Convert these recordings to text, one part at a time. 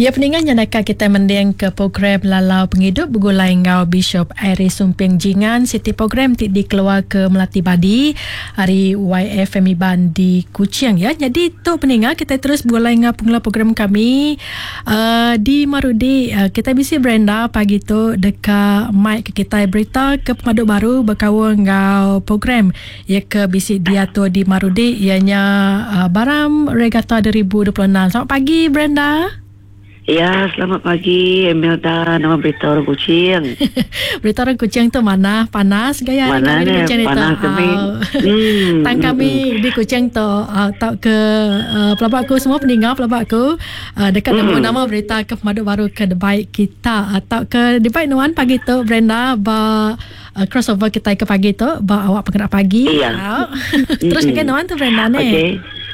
Ya, peningan yang nakal kita mending ke program Lalau Penghidup bergulai ngau Bishop Iris Sumping Jingan Siti program dikeluar ke Melati Badi hari YFM Iban di Kuching ya. Jadi tu peningan kita terus bergulai ngau pengelola program kami di Marudi. Kita bisi Brenda pagi tu dekat mic kita berita ke pemaduk baru berkawal ngau program ya ke bisi dia tu di Marudi ianya Baram Regatta 2026. Selamat pagi Brenda. Ya, selamat pagi Imelda, nama berita orang Kuching. Berita orang Kuching tu mana? Panas gaya mana di Kuching itu. Panas kami. Tang kami di Kuching tu tak ke pelabak aku semua pendengar pelabak aku dekat nama berita ke pemaduk baru ke debaik kita atau ke debaik nuan pagi tu Brenda ba crossover kita ke pagi tu ba awak penggerak pagi. Iya. Terus ke nuan tu Brenda ni. Okey.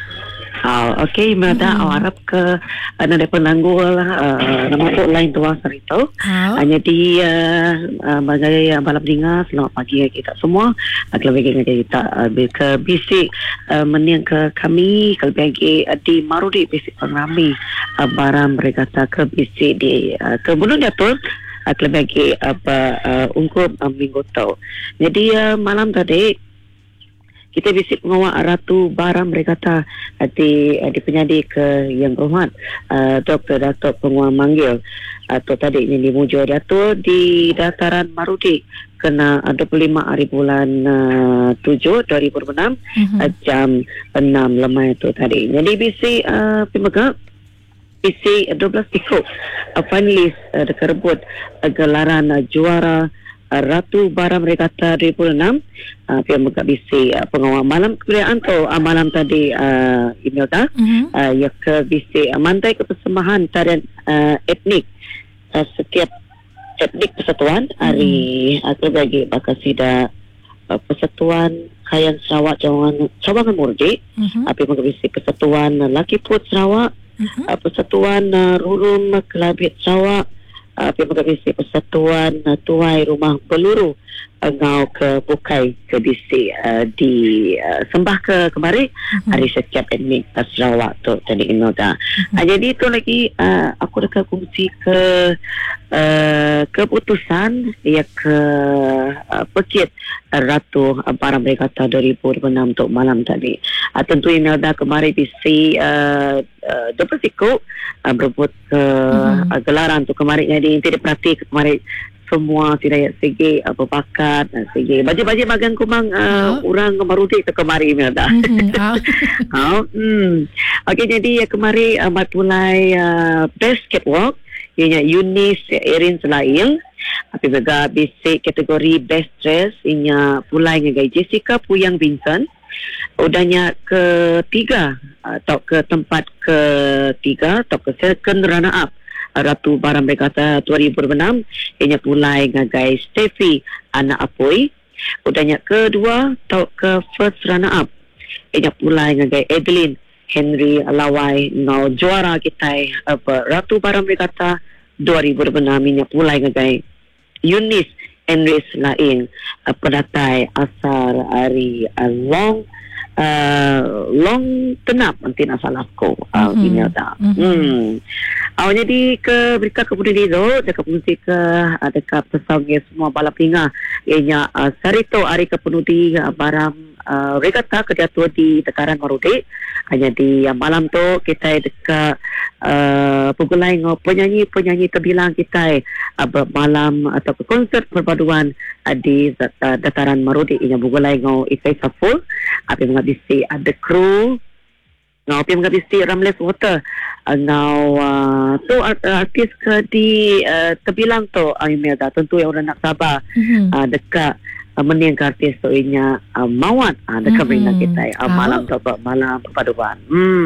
Okey, Imelda, awak harap ke ada penanggul nama tu lain tuan serito. Hanya di bagai balap dengar selamat pagi kita semua. Kelebih kita ke bisik meniang ke kami kelebih di Marudi bisik pengrami barang mereka ke bisik di ke Gunung Datul. Kelebih ungkup minggu tu. Jadi malam tadi kita bisik pengawal Ratu Baram Regatta di penyadi ke yang berhormat Dr. Datuk Penguang Manggil atau tadi ini di Mujo Datuk di dataran Marudi kena 25 hari bulan 7 2006 jam 6 lemah itu tadi. Jadi bisik pemegak bisik 12 tikuk finalis dekat gelaran juara Ratu Baram Regatta 2006 pihak muka bisi pengawal malam kebudayaan tu malam tadi Imelda ya ke bisi mantai kepersembahan tarian etnik setiap etnik persatuan hari aku bagi bakasida persatuan Kayan Sarawak Cawangan Murdi pihak muka bisi persatuan Laki Put Sarawak persatuan Rurum Kelabit Sarawak Pemegabisi Persatuan Tuai Rumah Peluru ngau ke Bukai ke bisi di sembah ke kemari hari setiap etnik Sarawak tu tadi Imelda. Jadi tu lagi aku dekat kongsi ke keputusan ya ke Pekit Ratu Baram Regatta 2006 untuk malam tadi. Tentu Imelda kemari bisi Deposiko berebut ke gelaran tu kemarin jadi tidak praktik kemarin semua tidak segi berbakat segi baju-baju magang kumang orang Marudi ke kemarin Imelda. Okey jadi kemarin amat mulai best catwalk ianya Eunice Erin Selail tapi juga basic kategori best dress ianya pulai dengan Jessica Puyang Vincent. Udahnya ketiga atau ke tempat ketiga atau ke second runner up Ratu Baram Regatta 2006 ianya pulai ngagai Steffi anak Apoy. Udahnya kedua atau ke first runner up ianya pulai ngagai Adeline Henry Lawai no juara kita Ratu Baram Regatta 2006 ianya pulai ngagai Eunice Enris Laing pedatai asal hari long tenap nanti nak salah ko Imelda. Jadi ke berita kemudian itu dekat fungsi ke dekat pesawat semua balap tinggal ianya Sarito Ari Kepenudi Baram Regatta kedatua di Tekaran Marudi. Hanya di malam tu kita dekat pegulai penyanyi terbilang kita malam atau konsert perpaduan di dataran Marudi ianya pegulai Ikai Saful api menghabisi ada kru api menghabisi Ramles Water tu artis ke di terbilang tu Imelda tentu yang orang nak sabar dekat meniang artis tu ianya Mawat dekat berita kita malam tu malam perpaduan.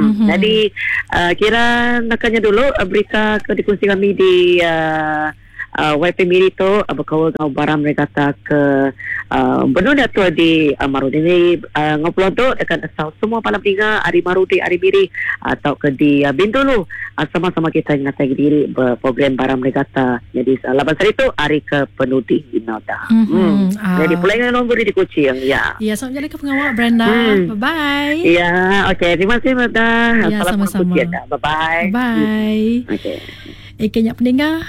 Jadi kira nakanya dulu berita ke dikongsi kami di YP Miri tu berkawal dengan barang regata ke benar dia tu di Marudi ni ngobrol tu akan asal semua malam tinggal hari Marudi hari Miri atau ke di Bintulu sama-sama kita ingatkan diri program barang regata. Jadi laban hari tu hari ke penudi Inauda. Jadi pulang nombor di Kuching ya. Ya, selamat jalan ke pengawal Brenda. Bye-bye. Ya, okey. Terima kasih Brenda. Ya, sama-sama. Bye-bye. Bye. Okey. Kenyak pendengar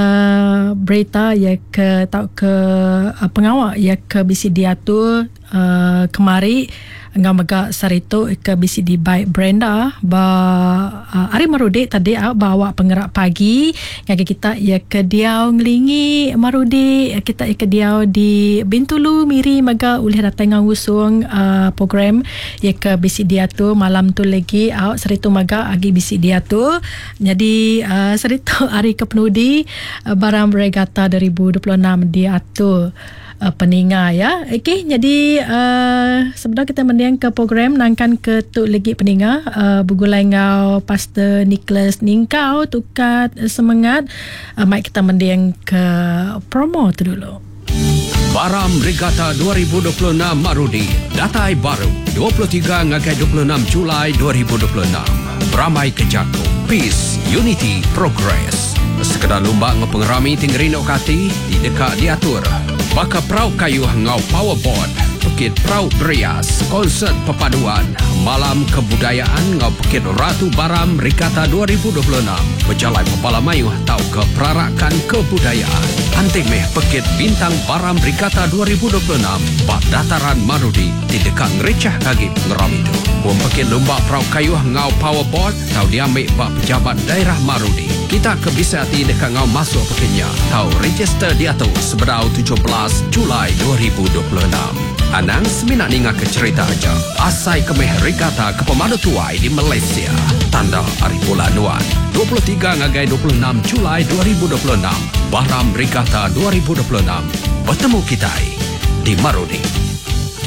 berita ya ke tau ke pengawal ya ke bisi dia tu kemari ngau megak sarito ke bisi di baik Brenda ba hari Marudi tadi bawa penggerak pagi ngagi kita ya ke diau ngelingi Marudi kita ke diau di Bintulu Miri maga ulih datang ngusung program ya ke bisi dia tu malam tu lagi sarito maga agi bisi dia tu jadi sarito hari ke penudi barang regata 2026 diatur peninga ya. Okey, jadi sebenarnya kita mendiang ke program nangkan ke tu lagi peninga bergulai ngau Pastor Nicholas Ningkau tukat semangat mai kita mendiang ke promo tu dulu. Baram Regatta 2026 Marudi, datai baru 23 ngagai 26 Julai 2026. Beramai ke Jago, Peace, Unity, Progress. Sekedar lumba ngepengerami tinggerino kati di dekat diatur. Baka Prau Kayu ngau Powerboard, Bukit Prau Berias, konsert perpaduan, malam kebudayaan ngau Bukit Ratu Baram Regatta 2026. Berjalan Kepala Mayuh tau ke perarakan kebudayaan. Anting meh Bukit Bintang Baram Regatta 2026, bak dataran Marudi di dekat ngerecah kagip ngeram itu. Buang Bukit Lumba Prau Kayu ngau Powerboard tau diambil bak pejabat daerah Marudi. Kita ke bisa hati dekat ngau masuk pekenya. Tau register dia tu sebedau 17 Julai 2026. Anang seminat ninga ke cerita aja. Asai kemeh Regatta ke Pemadu Tuai di Malaysia. Tanda Hari Bulan Nuan 23 ngagai 26 Julai 2026. Baram Regatta 2026. Bertemu kita di Marudi.